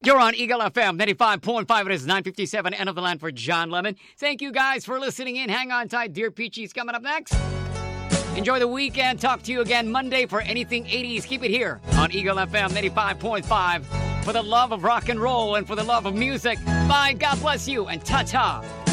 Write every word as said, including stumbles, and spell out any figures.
You're on Eagle F M ninety-five point five. It is nine fifty-seven, end of the line for John Lemon. Thank you guys for listening in. Hang on tight. Dear Peachy's coming up next. Enjoy the weekend. Talk to you again Monday for anything eighties. Keep it here on Eagle F M ninety-five point five. For the love of rock and roll and for the love of music. Bye. God bless you and ta-ta.